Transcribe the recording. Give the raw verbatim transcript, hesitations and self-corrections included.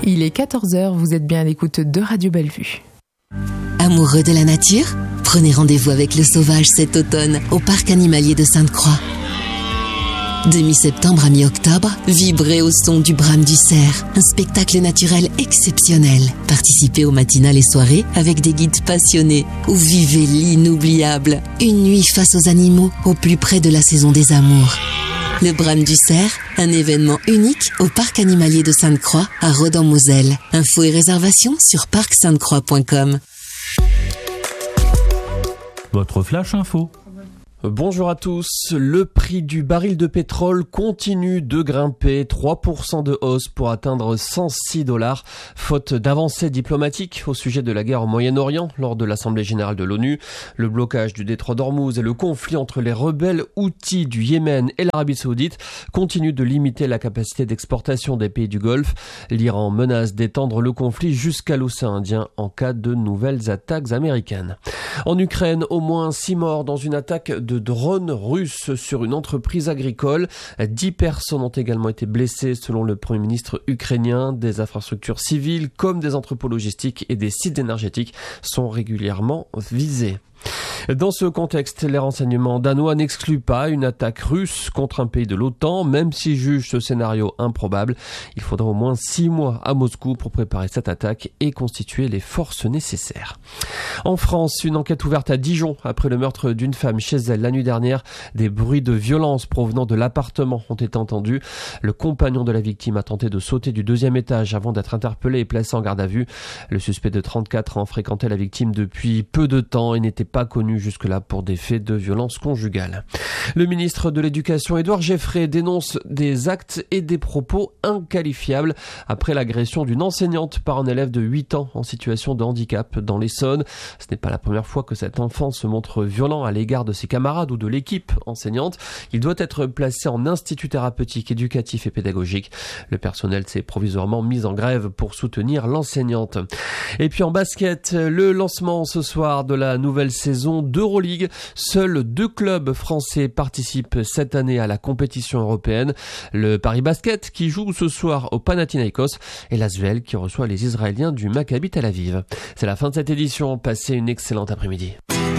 Il est quatorze heures, vous êtes bien à l'écoute de Radio Bellevue. Amoureux de la nature ? Prenez rendez-vous avec le sauvage cet automne au parc animalier de Sainte-Croix. De mi-septembre à mi-octobre, vibrez au son du brame du cerf, un spectacle naturel exceptionnel. Participez aux matinales et soirées avec des guides passionnés ou vivez l'inoubliable, une nuit face aux animaux au plus près de la saison des amours. Le brame du cerf, un événement unique au parc animalier de Sainte-Croix à Rhodes-en-Moselle. Infos et réservations sur parc sainte croix point com. Votre flash info. Bonjour à tous. Le prix du baril de pétrole continue de grimper, trois pour cent de hausse pour atteindre cent six dollars, faute d'avancées diplomatiques au sujet de la guerre au Moyen-Orient lors de l'Assemblée générale de l'ONU. Le blocage du détroit d'Ormuz et le conflit entre les rebelles houthis du Yémen et l'Arabie saoudite continuent de limiter la capacité d'exportation des pays du Golfe. L'Iran menace d'étendre le conflit jusqu'à l'océan Indien en cas de nouvelles attaques américaines. En Ukraine, au moins six morts dans une attaque de drones russes sur une entreprise agricole. Dix personnes ont également été blessées selon le Premier ministre ukrainien. Des infrastructures civiles comme des entrepôts logistiques et des sites énergétiques sont régulièrement visés. Dans ce contexte, les renseignements danois n'excluent pas une attaque russe contre un pays de l'OTAN, même s'ils jugent ce scénario improbable. Il faudra au moins six mois à Moscou pour préparer cette attaque et constituer les forces nécessaires. En France, une enquête ouverte à Dijon après le meurtre d'une femme chez elle la nuit dernière. Des bruits de violence provenant de l'appartement ont été entendus. Le compagnon de la victime a tenté de sauter du deuxième étage avant d'être interpellé et placé en garde à vue. Le suspect de trente-quatre ans fréquentait la victime depuis peu de temps et n'était pas connu jusque-là pour des faits de violence conjugale. Le ministre de l'Éducation, Édouard Geoffrey, dénonce des actes et des propos inqualifiables après l'agression d'une enseignante par un élève de huit ans en situation de handicap dans l'Essonne. Ce n'est pas la première fois que cet enfant se montre violent à l'égard de ses camarades ou de l'équipe enseignante. Il doit être placé en institut thérapeutique, éducatif et pédagogique. Le personnel s'est provisoirement mis en grève pour soutenir l'enseignante. Et puis en basket, le lancement ce soir de la nouvelle saison d'Euroleague. Seuls deux clubs français participent cette année à la compétition européenne. Le Paris Basket qui joue ce soir au Panathinaikos et l'Asvel qui reçoit les Israéliens du Maccabi Tel Aviv. C'est la fin de cette édition. Passez une excellente après-midi.